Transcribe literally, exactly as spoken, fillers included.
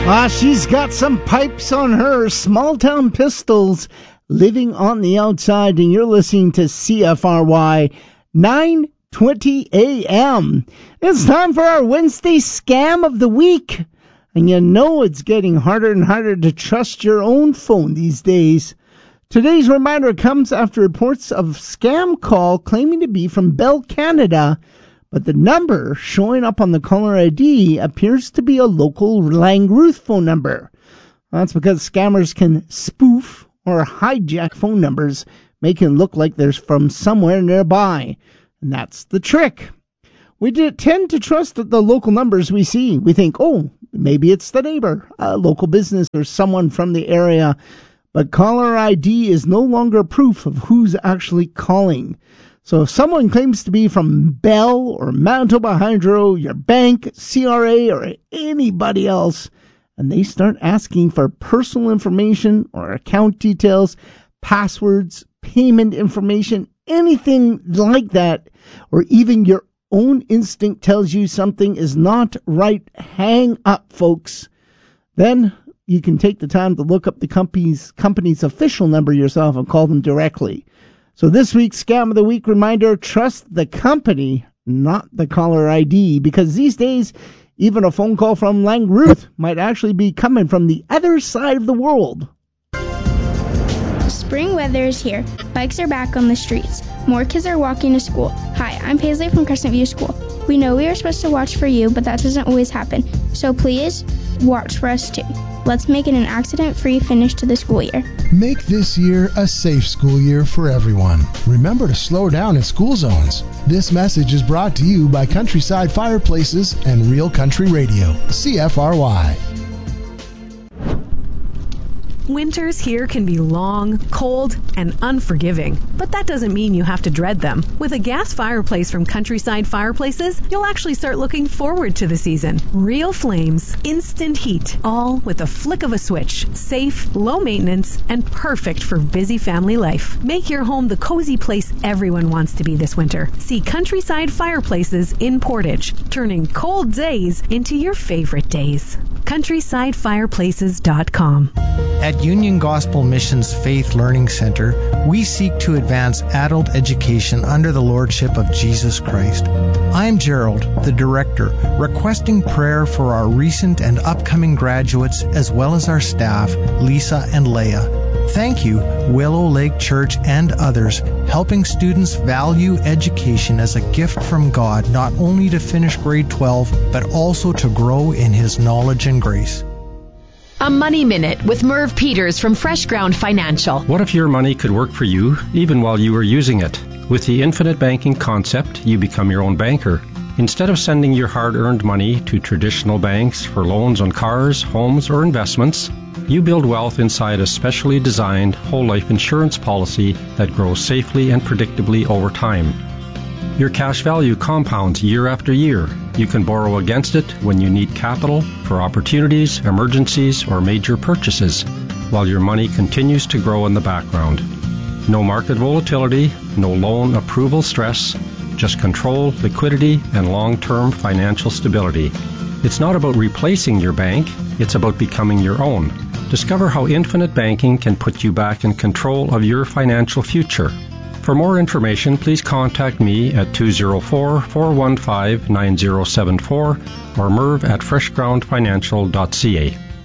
Ah, she's got some pipes on her. Small Town Pistols, Living on the Outside, and you're listening to C F R Y nine twenty A M. It's time for our Wednesday Scam of the Week. And you know it's getting harder and harder to trust your own phone these days. Today's reminder comes after reports of scam call claiming to be from Bell Canada, but the number showing up on the caller I D appears to be a local Langruth phone number. That's because scammers can spoof or hijack phone numbers, making it look like they're from somewhere nearby. And that's the trick. We tend to trust the local numbers we see. We think, oh, maybe it's the neighbor, a local business, or someone from the area. But caller I D is no longer proof of who's actually calling. So if someone claims to be from Bell or Manitoba Hydro, your bank, C R A, or anybody else, and they start asking for personal information or account details, passwords, payment information, anything like that, or even your own instinct tells you something is not right, hang up, folks. Then you can take the time to look up the company's, company's official number yourself and call them directly. So this week's Scam of the Week reminder, trust the company, not the caller I D, because these days, even a phone call from Langruth might actually be coming from the other side of the world. Spring weather is here. Bikes are back on the streets. More kids are walking to school. Hi, I'm Paisley from Crescent View School. We know we are supposed to watch for you, but that doesn't always happen. So please, watch for us too. Let's make it an accident-free finish to the school year. Make this year a safe school year for everyone. Remember to slow down in school zones. This message is brought to you by Countryside Fireplaces and Real Country Radio, C F R Y. Winters here can be long, cold, and unforgiving, but that doesn't mean you have to dread them. With a gas fireplace from Countryside Fireplaces, you'll actually start looking forward to the season. Real flames, instant heat, all with a flick of a switch. Safe, low maintenance, and perfect for busy family life. Make your home the cozy place everyone wants to be this winter. See Countryside Fireplaces in Portage, turning cold days into your favorite days. countryside fireplaces dot com. At Union Gospel Mission's Faith Learning Center, we seek to advance adult education under the Lordship of Jesus Christ. I'm Gerald, the director, requesting prayer for our recent and upcoming graduates as well as our staff, Lisa and Leah. Thank you, Willow Lake Church and others, helping students value education as a gift from God, not only to finish grade twelve, but also to grow in His knowledge and grace. A Money Minute with Merv Peters from Fresh Ground Financial. What if your money could work for you even while you were using it? With the infinite banking concept, you become your own banker. Instead of sending your hard-earned money to traditional banks for loans on cars, homes, or investments, you build wealth inside a specially designed whole life insurance policy that grows safely and predictably over time. Your cash value compounds year after year. You can borrow against it when you need capital for opportunities, emergencies, or major purchases, while your money continues to grow in the background. No market volatility, no loan approval stress, just control, liquidity, and long-term financial stability. It's not about replacing your bank, it's about becoming your own. Discover how infinite banking can put you back in control of your financial future. For more information, please contact me at two oh four, four one five, nine oh seven four or merv at fresh ground financial dot c a.